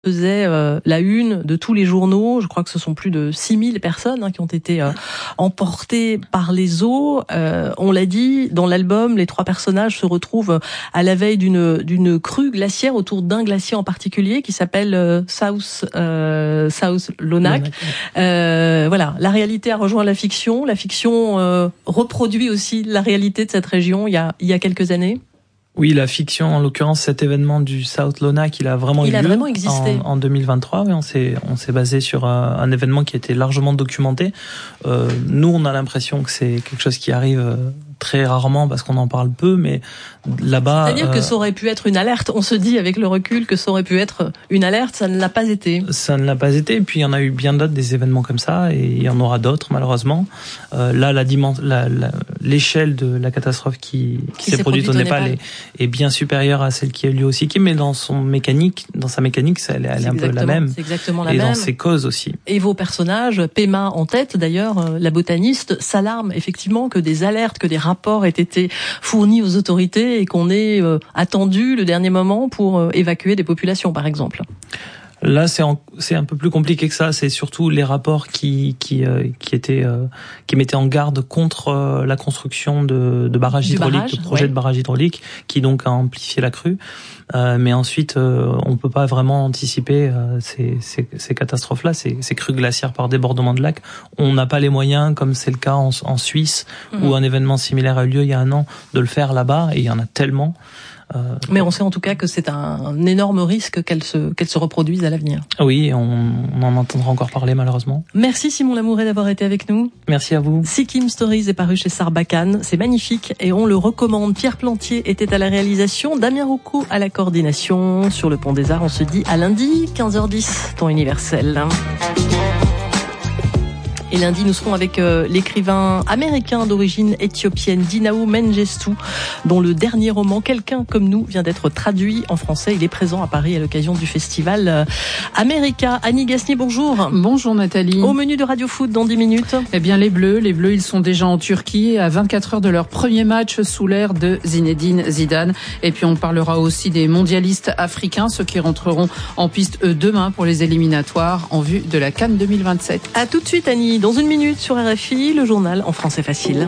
faisait la une de tous les journaux. Je crois que ce sont plus de 6000 personnes qui ont été emportées par les eaux. On l'a dit, dans l'album, les trois personnages se retrouvent à la veille d'une crue glaciaire autour d'un glacier en particulier qui s'appelle South Lonak. Voilà, la réalité a rejoint la fiction. La fiction reproduit aussi la réalité de cette région il y a quelques années. Oui, la fiction, en l'occurrence, cet événement du South Lonak, il a vraiment existé en 2023. Oui, on s'est basé sur un événement qui a été largement documenté. Nous, on a l'impression que c'est quelque chose qui arrive très rarement parce qu'on en parle peu, mais là-bas... C'est-à-dire que ça aurait pu être une alerte. On se dit avec le recul que ça aurait pu être une alerte, ça ne l'a pas été. Ça ne l'a pas été, et puis il y en a eu bien d'autres, des événements comme ça, et il y en aura d'autres malheureusement. Là, l'échelle de la catastrophe qui s'est produite au Népal est bien supérieure à celle qui a eu lieu au Sikkim, mais dans sa mécanique, elle est un peu la même. C'est exactement la même. Et dans ses causes aussi. Et vos personnages, Pema en tête d'ailleurs, la botaniste, s'alarme effectivement que des alertes, que des rapports aient été fournis aux autorités et qu'on ait attendu le dernier moment pour évacuer des populations, par exemple. Là, c'est un peu plus compliqué que ça. C'est surtout les rapports qui mettaient en garde contre la construction de barrages hydrauliques, de projets de barrages hydrauliques, qui donc a amplifié la crue. Mais ensuite, on peut pas vraiment anticiper ces catastrophes-là, ces crues glaciaires par débordement de lacs. On n'a pas les moyens, comme c'est le cas en Suisse, où un événement similaire a eu lieu il y a un an, de le faire là-bas, et il y en a tellement. Mais on sait en tout cas que c'est un énorme risque qu'elle se reproduise à l'avenir. Oui, on en entendra encore parler malheureusement. Merci Simon Lamouret d'avoir été avec nous. Merci à vous. Sikkim Stories est paru chez Sarbacane, c'est magnifique et on le recommande. Pierre Plantier était à la réalisation, Damien Roucault à la coordination. Sur le Pont des Arts, on se dit à lundi, 15h10, temps universel. Et lundi, nous serons avec l'écrivain américain d'origine éthiopienne Dinao Mengestu, dont le dernier roman, Quelqu'un comme nous, vient d'être traduit en français. Il est présent à Paris à l'occasion du festival America. Annie Gasnier, bonjour. Bonjour Nathalie. Au menu de Radio Foot dans 10 minutes. Eh bien les Bleus, ils sont déjà en Turquie à 24 heures de leur premier match sous l'ère de Zinedine Zidane. Et puis on parlera aussi des mondialistes africains, ceux qui rentreront en piste demain pour les éliminatoires en vue de la CAN 2027. À tout de suite Annie. Dans une minute sur RFI, le journal en français facile.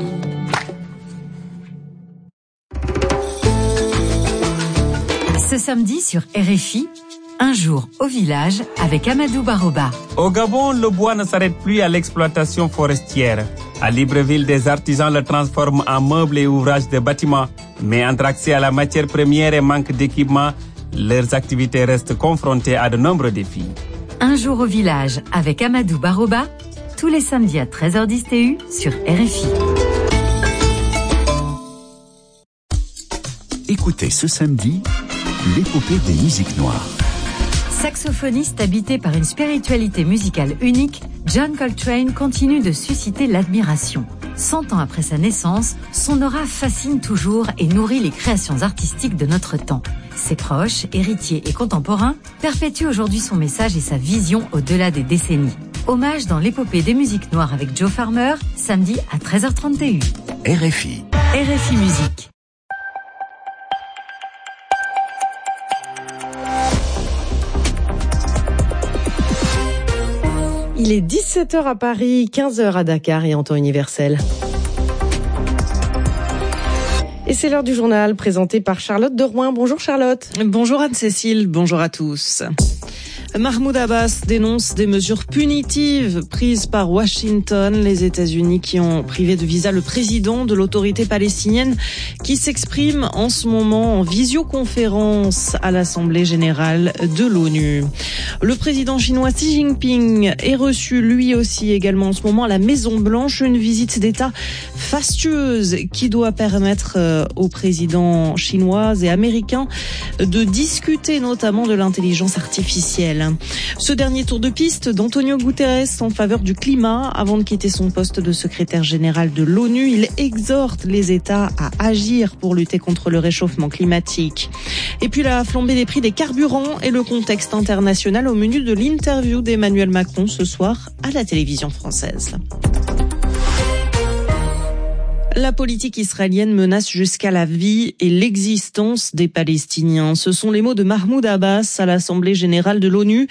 Ce samedi sur RFI, un jour au village avec Amadou Baroba. Au Gabon, le bois ne s'arrête plus à l'exploitation forestière. À Libreville, des artisans le transforment en meubles et ouvrages de bâtiments. Mais entre accès à la matière première et manque d'équipement, leurs activités restent confrontées à de nombreux défis. Un jour au village avec Amadou Baroba, tous les samedis à 13h10 TU sur RFI. Écoutez ce samedi l'épopée des musiques noires. Saxophoniste habité par une spiritualité musicale unique, John Coltrane continue de susciter l'admiration. 100 ans après sa naissance, son aura fascine toujours et nourrit les créations artistiques de notre temps. Ses proches, héritiers et contemporains perpétuent aujourd'hui son message et sa vision au-delà des décennies. Hommage dans l'épopée des musiques noires avec Joe Farmer, samedi à 13h30 TU. RFI. RFI Musique. Il est 17h à Paris, 15h à Dakar et en temps universel. Et c'est l'heure du journal présenté par Charlotte de Rouen. Bonjour Charlotte. Bonjour Anne-Cécile, bonjour à tous. Mahmoud Abbas dénonce des mesures punitives prises par Washington, les États-Unis qui ont privé de visa le président de l'autorité palestinienne qui s'exprime en ce moment en visioconférence à l'Assemblée générale de l'ONU. Le président chinois Xi Jinping est reçu lui aussi également en ce moment à la Maison-Blanche, une visite d'État fastueuse qui doit permettre aux présidents chinois et américains de discuter notamment de l'intelligence artificielle. Ce dernier tour de piste d'Antonio Guterres en faveur du climat avant de quitter son poste de secrétaire général de l'ONU, il exhorte les États à agir pour lutter contre le réchauffement climatique. Et puis la flambée des prix des carburants et le contexte international au menu de l'interview d'Emmanuel Macron ce soir à la télévision française. La politique israélienne menace jusqu'à la vie et l'existence des Palestiniens. Ce sont les mots de Mahmoud Abbas à l'Assemblée générale de l'ONU.